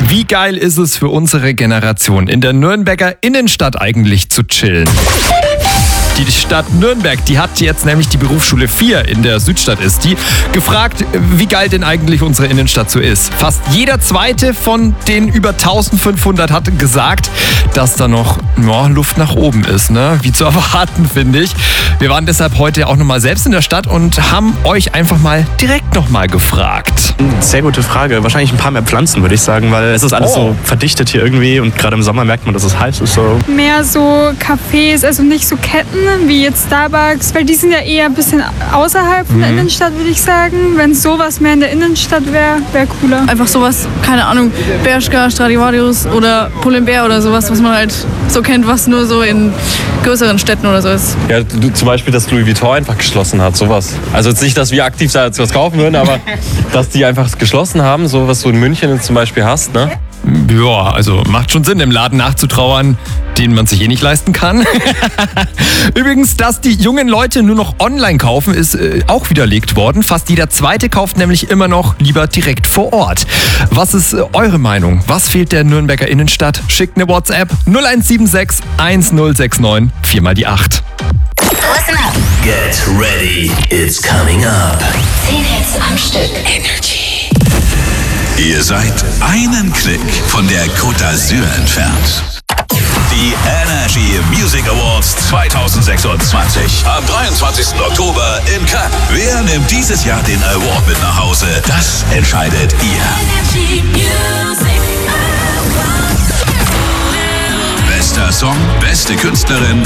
Wie geil ist es für unsere Generation, in der Nürnberger Innenstadt eigentlich zu chillen? Die Stadt Nürnberg, die hat jetzt nämlich die Berufsschule 4 in der Südstadt ist die, gefragt, wie geil denn eigentlich unsere Innenstadt so ist. Fast jeder zweite von den über 1500 hat gesagt, dass da noch Luft nach oben ist, ne? Wie zu erwarten, finde ich. Wir waren deshalb heute auch nochmal selbst in der Stadt und haben euch einfach mal direkt nochmal gefragt. Sehr gute Frage. Wahrscheinlich ein paar mehr Pflanzen, würde ich sagen, weil es ist alles so verdichtet hier irgendwie und gerade im Sommer merkt man, dass es heiß ist. So. Mehr so Cafés, also nicht so Ketten wie jetzt Starbucks, weil die sind ja eher ein bisschen außerhalb von der Innenstadt, würde ich sagen. Wenn sowas mehr in der Innenstadt wäre, wäre cooler. Einfach sowas, keine Ahnung, Bershka, Stradivarius oder Pull&Bear oder sowas, was man halt so kennt, was nur so in größeren Städten oder so ist. Ja, zum Beispiel, dass Louis Vuitton einfach geschlossen hat, sowas. Also jetzt nicht, dass wir aktiv da jetzt was kaufen würden, aber dass die einfach geschlossen haben, so was du in München jetzt zum Beispiel hast, ne? Ja, also macht schon Sinn, im Laden nachzutrauern, den man sich nicht leisten kann. Übrigens, dass die jungen Leute nur noch online kaufen, ist auch widerlegt worden. Fast jeder Zweite kauft nämlich immer noch lieber direkt vor Ort. Was ist eure Meinung? Was fehlt der Nürnberger Innenstadt? Schickt eine WhatsApp 0176 1069 4 mal die 8. Get ready, it's coming up. 10 Hits am Stück. Energy. Ihr seid einen Klick von der Côte d'Azur entfernt. Die Energy Music Awards 2026 am 23. Oktober in Cannes. Wer nimmt dieses Jahr den Award mit nach Hause? Das entscheidet ihr. Energy Music Awards. Bester Song, beste Künstlerin,